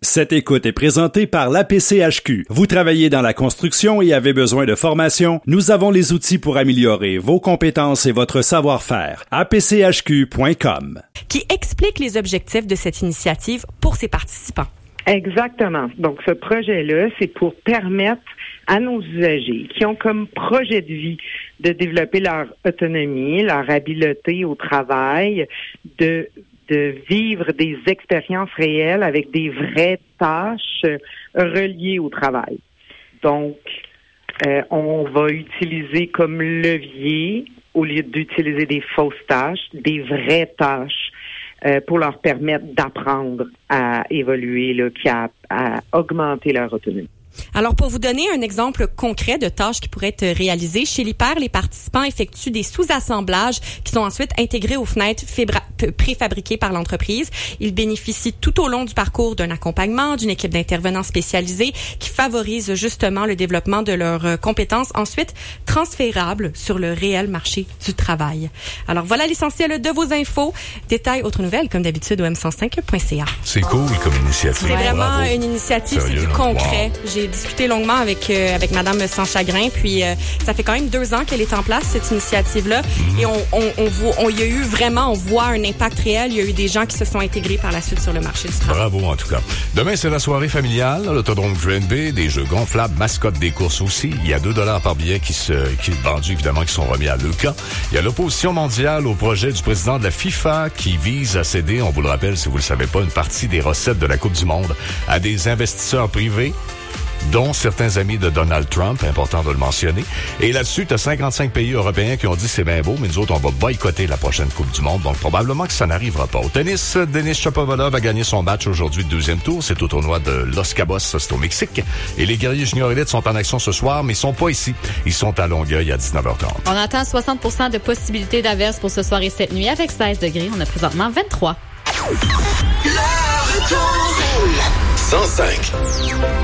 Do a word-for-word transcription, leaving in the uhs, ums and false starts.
Cette écoute est présentée par l'A P C H Q. Vous travaillez dans la construction et avez besoin de formation? Nous avons les outils pour améliorer vos compétences et votre savoir-faire. A P C H Q point com. Qui explique les objectifs de cette initiative pour ses participants. Exactement. Donc, ce projet-là, c'est pour permettre à nos usagers qui ont comme projet de vie de développer leur autonomie, leur habileté au travail, de de vivre des expériences réelles avec des vraies tâches reliées au travail. Donc, euh, on va utiliser comme levier, au lieu d'utiliser des fausses tâches, des vraies tâches euh, pour leur permettre d'apprendre à évoluer, là, puis à, à augmenter leur autonomie. Alors, pour vous donner un exemple concret de tâches qui pourraient être réalisées, chez l'Hyper, les participants effectuent des sous-assemblages qui sont ensuite intégrés aux fenêtres fibra- préfabriquées par l'entreprise. Ils bénéficient tout au long du parcours d'un accompagnement, d'une équipe d'intervenants spécialisés qui favorise justement le développement de leurs compétences, ensuite transférables sur le réel marché du travail. Alors, voilà l'essentiel de vos infos. Détails, autres nouvelles, comme d'habitude, au m cent cinq point c a. C'est cool comme initiative. C'est vraiment Bravo. une initiative, Sérieux, c'est du là? concret. Wow. J'ai discuté longuement avec euh, avec Madame Sans Chagrin, puis euh, ça fait quand même deux ans qu'elle est en place, cette initiative-là, mm-hmm. et on on on voit, on y a eu vraiment, on voit un impact réel. Il y a eu des gens qui se sont intégrés par la suite sur le marché du travail. Bravo en tout cas. Demain c'est la soirée familiale, l'autodrome G N B, des jeux gonflables, mascotte des courses aussi. Il y a deux dollars par billet qui se qui est vendu évidemment, qui sont remis à Leuca. Il y a l'opposition mondiale au projet du président de la FIFA qui vise à céder, on vous le rappelle si vous le savez pas, une partie des recettes de la Coupe du Monde à des investisseurs privés, dont certains amis de Donald Trump, important de le mentionner. Et là-dessus, tu as cinquante-cinq pays européens qui ont dit c'est bien beau, mais nous autres, on va boycotter la prochaine Coupe du Monde. Donc, probablement que ça n'arrivera pas. Au tennis, Denis Shapovalov a gagné son match aujourd'hui de deuxième tour. C'est au tournoi de Los Cabos, c'est au Mexique. Et les guerriers junior élites sont en action ce soir, mais ils sont pas ici. Ils sont à Longueuil à dix-neuf heures trente. On attend soixante pour cent de possibilité d'averse pour ce soir et cette nuit avec seize degrés. On a présentement vingt-trois. Le retour cent cinq.